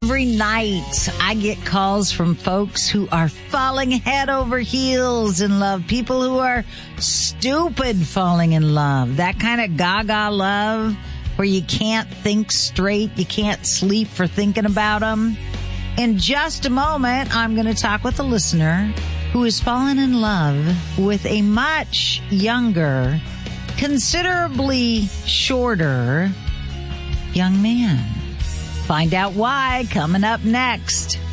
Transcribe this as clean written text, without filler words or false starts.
Every night I get calls from folks who are falling head over heels in love. People who are stupid falling in love. That kind of gaga love where you can't think straight. You can't sleep for thinking about them. In just a moment, I'm going to talk with a listener who has fallen in love with a much younger, considerably shorter young man. Find out why coming up next.